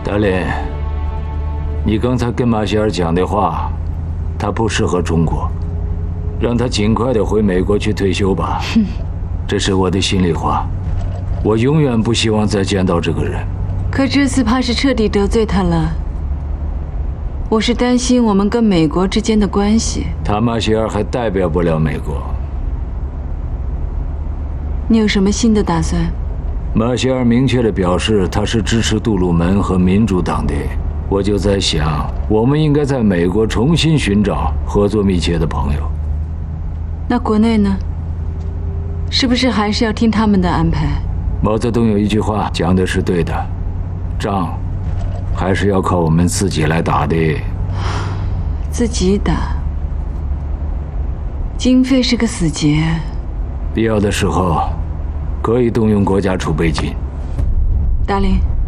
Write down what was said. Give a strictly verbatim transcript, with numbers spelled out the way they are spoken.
达林，你刚才跟马歇尔讲的话，他不适合中国，让他尽快的回美国去退休吧。这是我的心里话，我永远不希望再见到这个人。 可这次怕是彻底得罪他了。我是担心我们跟美国之间的关系。 他马歇尔还代表不了美国。 你有什么新的打算？ 马歇尔明确地表示他是支持杜鲁门和民主党的，我就在想，我们应该在美国重新寻找合作密切的朋友。 那国内呢？是不是还是要听他们的安排？ 毛泽东有一句话讲的是对的，仗还是要靠我们自己来打的。 自己打，经费是个死结。 必要的时候可以动用国家储备金。 达林。